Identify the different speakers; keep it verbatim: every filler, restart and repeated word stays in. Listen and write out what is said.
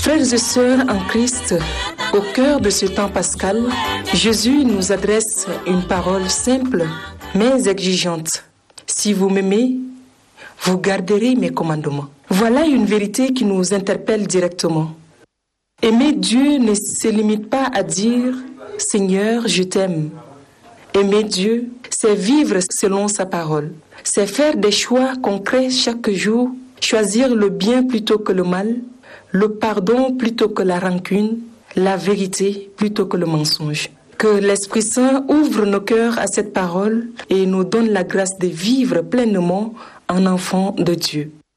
Speaker 1: Frères et sœurs en Christ, au cœur de ce temps pascal, Jésus nous adresse une parole simple mais exigeante. Si vous m'aimez, vous garderez mes commandements. Voilà une vérité qui nous interpelle directement. Aimer Dieu ne se limite pas à dire « Seigneur, je t'aime ». Aimer Dieu, c'est vivre selon sa parole. C'est faire des choix concrets chaque jour, choisir le bien plutôt que le mal, le pardon plutôt que la rancune, la vérité plutôt que le mensonge. Que l'Esprit Saint ouvre nos cœurs à cette parole et nous donne la grâce de vivre pleinement en enfants de Dieu.